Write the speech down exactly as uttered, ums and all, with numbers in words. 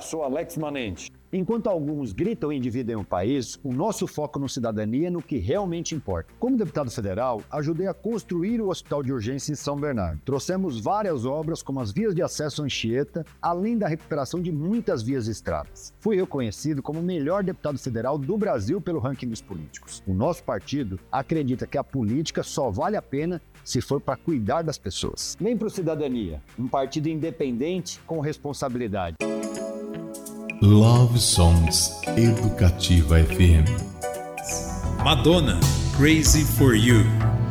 sou Alex Manente. Enquanto alguns gritam em dividir o país, o nosso foco no cidadania é no que realmente importa. Como deputado federal, ajudei a construir o Hospital de Urgência em São Bernardo. Trouxemos várias obras, como as vias de acesso à Anchieta, além da recuperação de muitas vias e estradas. Fui reconhecido como o melhor deputado federal do Brasil pelo ranking dos políticos. O nosso partido acredita que a política só vale a pena se for para cuidar das pessoas. Vem pro Cidadania, um partido independente com responsabilidade. Love Songs Educativa F M. Madonna, Crazy for You.